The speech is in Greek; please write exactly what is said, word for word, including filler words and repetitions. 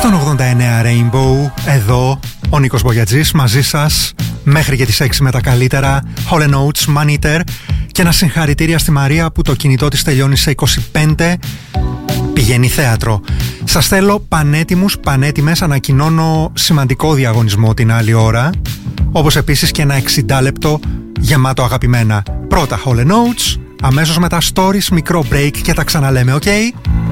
Στον ογδόντα εννέα Rainbow, εδώ ο Νίκος Μπογιατζής μαζί σας μέχρι και τις έξι με τα καλύτερα. Hall and Oates, Man Eater. Και ένα συγχαρητήρια στη Μαρία που το κινητό της τελειώνει σε είκοσι πέντε. Πηγαίνει θέατρο. Σας θέλω πανέτοιμους, πανέτοιμες. Ανακοινώνω σημαντικό διαγωνισμό την άλλη ώρα. Όπως επίσης και ένα εξήντα λεπτό γεμάτο αγαπημένα. Πρώτα Hall and Oates, αμέσως μετά stories, μικρό break και τα ξαναλέμε, ok?